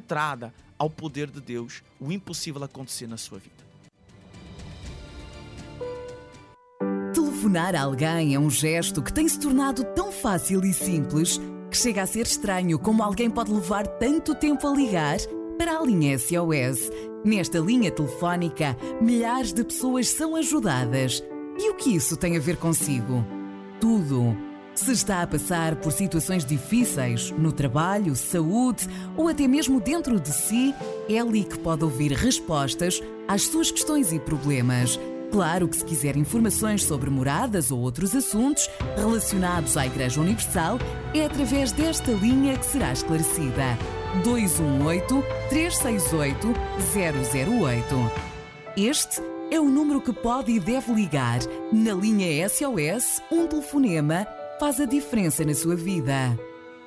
entrada ao poder de Deus, o impossível acontecer na sua vida. Telefonar a alguém é um gesto que tem se tornado tão fácil e simples que chega a ser estranho como alguém pode levar tanto tempo a ligar para a linha SOS. Nesta linha telefónica, milhares de pessoas são ajudadas. E o que isso tem a ver consigo? Tudo. Se está a passar por situações difíceis no trabalho, saúde ou até mesmo dentro de si, é ali que pode ouvir respostas às suas questões e problemas. Claro que se quiser informações sobre moradas ou outros assuntos relacionados à Igreja Universal, é através desta linha que será esclarecida. 218-368-008. Este é o número que pode e deve ligar. Na linha SOS, um telefonema faz a diferença na sua vida.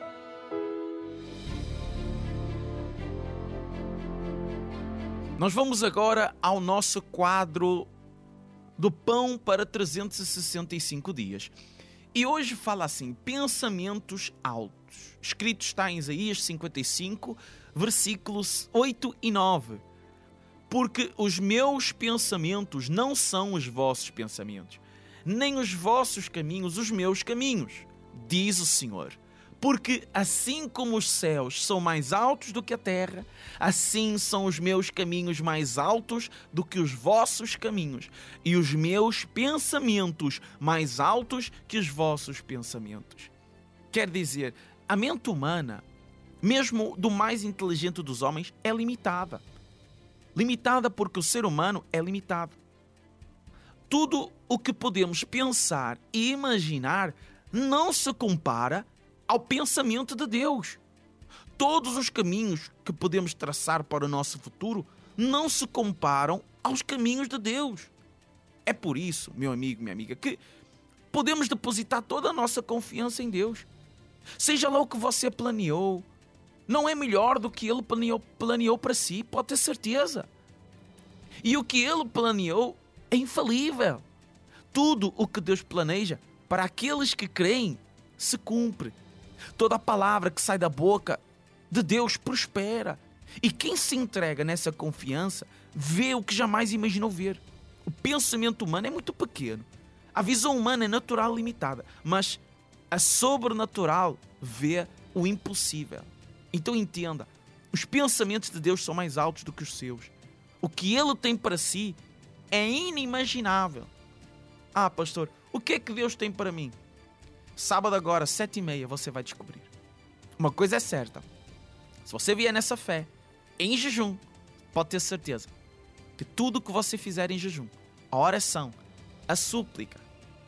Nós vamos agora ao nosso quadro do pão para 365 dias. E hoje fala assim, pensamentos altos. Escrito está em Isaías 55, versículos 8 e 9. Porque os meus pensamentos não são os vossos pensamentos, nem os vossos caminhos os meus caminhos, diz o Senhor. Porque assim como os céus são mais altos do que a terra, assim são os meus caminhos mais altos do que os vossos caminhos, e os meus pensamentos mais altos que os vossos pensamentos. Quer dizer, a mente humana, mesmo do mais inteligente dos homens, é limitada. Limitada porque o ser humano é limitado. Tudo o que podemos pensar e imaginar não se compara ao pensamento de Deus. Todos os caminhos que podemos traçar para o nosso futuro não se comparam aos caminhos de Deus. É por isso, meu amigo, minha amiga, que podemos depositar toda a nossa confiança em Deus. Seja lá o que você planeou, não é melhor do que Ele planeou para si, pode ter certeza. E o que Ele planeou é infalível. Tudo o que Deus planeja para aqueles que creem se cumpre. Toda a palavra que sai da boca de Deus prospera. E quem se entrega nessa confiança vê o que jamais imaginou ver. O pensamento humano é muito pequeno. A visão humana é natural e limitada. Mas a sobrenatural vê o impossível. Então entenda, os pensamentos de Deus são mais altos do que os seus. O que Ele tem para si é inimaginável. Ah, pastor, o que é que Deus tem para mim? Sábado agora, 7h30, você vai descobrir. Uma coisa é certa. Se você vier nessa fé, em jejum, pode ter certeza que tudo o que você fizer em jejum, a oração, a súplica,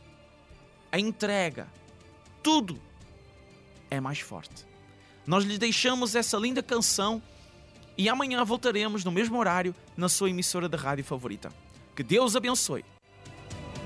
a entrega, tudo é mais forte. Nós lhe deixamos essa linda canção e amanhã voltaremos no mesmo horário na sua emissora de rádio favorita. Que Deus abençoe.